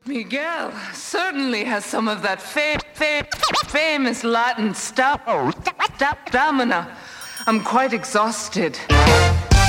Miguel certainly has some of that famous Latin stamina. I'm quite exhausted.